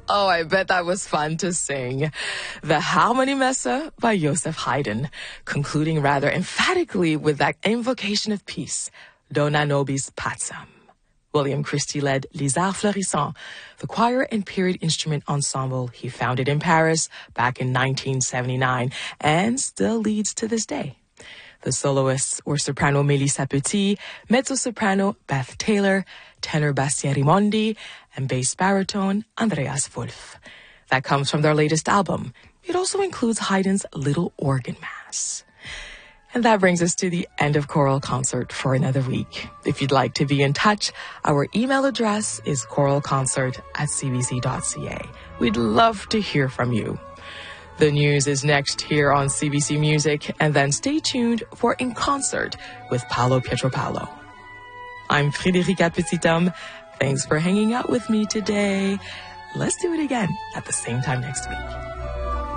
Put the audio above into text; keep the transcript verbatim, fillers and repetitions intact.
Oh, I bet that was fun to sing. The Harmonie Messe by Joseph Haydn, concluding rather emphatically with that invocation of peace, Dona Nobis Pacem. William Christie led Les Arts Florissants, the choir and period instrument ensemble he founded in Paris back in nineteen seventy-nine and still leads to this day. The soloists were soprano Melissa Petit, mezzo-soprano Beth Taylor, tenor Bastien Rimondi, and bass baritone Andreas Wolf. That comes from their latest album. It also includes Haydn's Little Organ Mass. And that brings us to the end of Choral Concert for another week. If you'd like to be in touch, our email address is choralconcert at c b c dot c a. We'd love to hear from you. The news is next here on C B C Music, and then stay tuned for In Concert with Paolo Pietropalo. I'm Frédérica Petit-Homme. Thanks for hanging out with me today. Let's do it again at the same time next week.